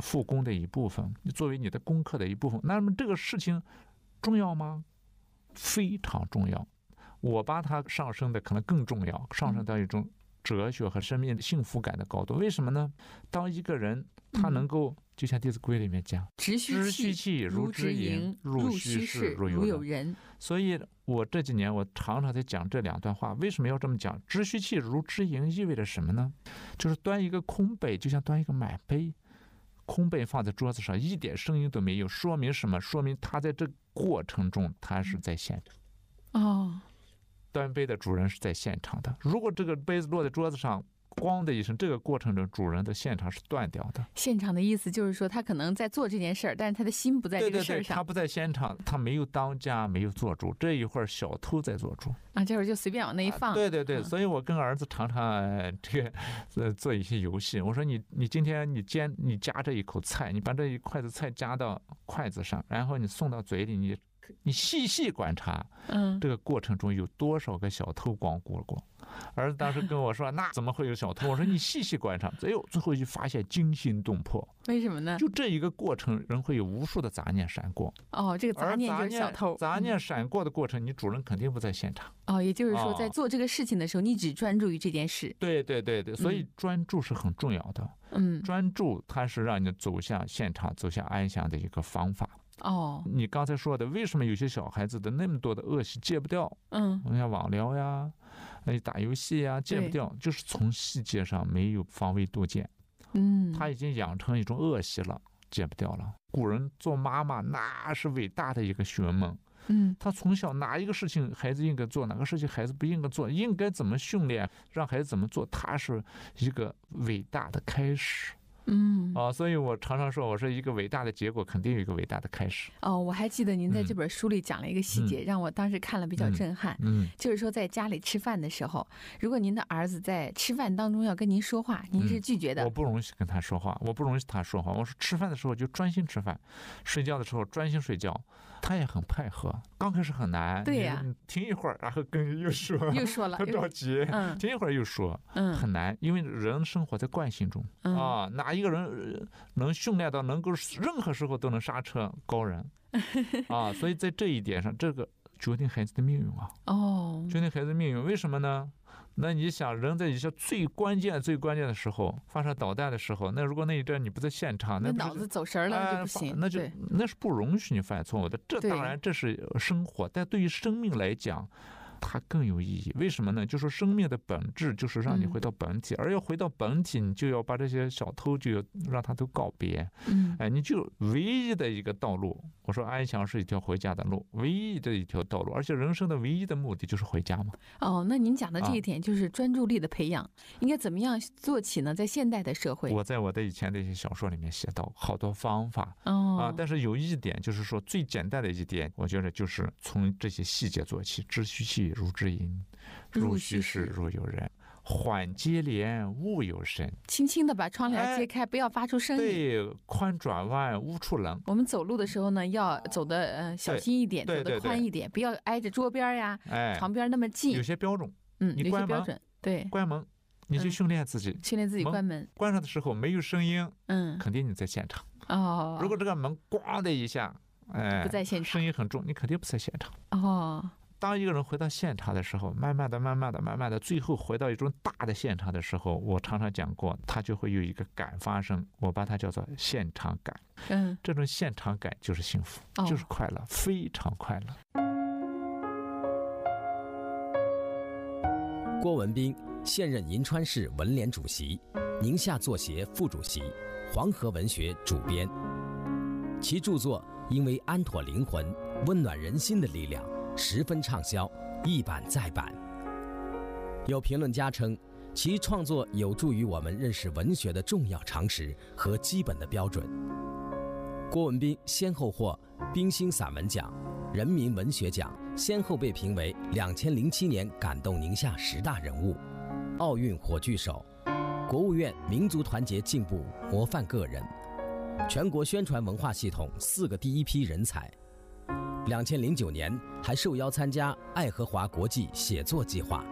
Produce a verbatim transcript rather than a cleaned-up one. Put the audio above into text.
复工的一部分，你作为你的功课的一部分。那么这个事情重要吗？非常重要。我把它上升的可能更重要，上升到一种哲学和生命的幸福感的高度。为什么呢？当一个人他能够、嗯、就像《弟子规》里面讲， 直须气如之营，入虚室如有人。所以我这几年我常常在讲这两段话。为什么要这么讲？直须气如之营意味着什么呢？就是端一个空杯，就像端一个满杯，空杯放在桌子上，一点声音都没有，说明什么？说明他在这过程中他是在现场。 哦， 端杯的主人是在现场的。如果这个杯子落在桌子上，咣的一声，这个过程中主人的现场是断掉的。 现场的意思就是说，他可能在做这件事儿，但是他的心不在这个事儿上。 对对对，他不在现场，他没有当家，没有做主。这一会儿小偷在做主啊，这会儿就随便往那一放。 啊、对对对、嗯，所以我跟儿子常常、呃、这个呃做一些游戏。我说你你今天你煎你夹这一口菜，你把这一筷子菜夹到筷子上，然后你送到嘴里，你。你细细观察，嗯，这个过程中有多少个小偷光顾了过？儿子当时跟我说：“那怎么会有小偷？”我说：“你细细观察。”哎呦，最后就发现惊心动魄。 为什么呢？ 就这一个过程，人会有无数的杂念闪过。 哦，这个杂念就是小偷。 杂念闪过的过程，你主人肯定不在现场。 哦，也就是说，在做这个事情的时候，你只专注于这件事。 对对对对，所以专注是很重要的。嗯，专注它是让你走向现场、走向安详的一个方法。 哦， 你刚才说的，为什么有些小孩子的那么多的恶习戒不掉？嗯，像网聊呀、打游戏呀，戒不掉，就是从细节上没有防微杜渐。嗯，他已经养成一种恶习了，戒不掉了。古人做妈妈那是伟大的一个学问。嗯，他从小哪一个事情孩子应该做，哪个事情孩子不应该做，应该怎么训练，让孩子怎么做，他是一个伟大的开始。嗯啊，所以我常常说，我说一个伟大的结果肯定有一个伟大的开始。 哦，我还记得您在这本书里讲了一个细节，嗯、让我当时看了比较震撼。嗯，就是说在家里吃饭的时候，如果您的儿子在吃饭当中要跟您说话，您是拒绝的。 嗯、我不容许跟他说话，我不容许他说话。我说吃饭的时候就专心吃饭，睡觉的时候专心睡觉。他也很配合，刚开始很难。 对呀、啊， 停一会儿，然后跟又说又说了， 很着急。嗯，停一会儿又说，嗯，很难，因为人生活在惯性中、嗯、啊，哪一个人能训练到能够任何时候都能刹车高人啊？所以在这一点上，这个决定孩子的命运啊。哦，决定孩子的命运，为什么呢？那你想，人在一些最关键、最关键的时候，发射导弹的时候，那如果那一阵你不在现场，那脑子走神了、呃、就不行， 那就那是不容许你犯错误的。这当然这是生活，但对于生命来讲，它更有意义。为什么呢？就是生命的本质就是让你回到本体、嗯、而要回到本体，你就要把这些小偷就要让他都告别。嗯，哎，你就唯一的一个道路，我说安详是一条回家的路，唯一的一条道路，而且人生的唯一的目的就是回家嘛。 哦，那您讲的这一点就是专注力的培养、啊、应该怎么样做起呢？在现代的社会， 我在我的以前的一些小说里面写到好多方法。哦，啊，但是有一点就是说最简单的一点，我觉得就是从这些细节做起，知虚气如之营，入虚室如有人，缓接帘勿有声， 轻轻的把窗帘揭开、哎、不要发出声音。 对，宽转弯无处冷。 我们走路的时候呢，要走的呃小心一点，走的宽一点，不要挨着桌边呀、哎、床边那么近。 有些标准， 嗯， 你关门， 有些标准，对， 关门，你就训练自己， 嗯、训练自己关门。 关上的时候没有声音，嗯，肯定你在现场。 哦， 如果这个门咣的一下，哎， 不在现场， 声音很重，你肯定不在现场。 哦。 当一个人回到现场的时候，慢慢的、慢慢的、慢慢的，最后回到一种大的现场的时候，我常常讲过，它就会有一个感发生，我把它叫做现场感。嗯，这种现场感就是幸福，哦、就是快乐，非常快乐。 郭文彬现任银川市文联主席、宁夏作协副主席、黄河文学主编。其著作因为安妥灵魂、温暖人心的力量，十分畅销，一版再版。有评论家称，其创作有助于我们认识文学的重要常识和基本的标准。郭文彬先后获冰心散文奖、人民文学奖，先后被评为两千零七年感动宁夏十大人物、奥运火炬手、国务院民族团结进步模范个人、全国宣传文化系统四个第一批人才。两千零九年还受邀参加爱荷华国际写作计划。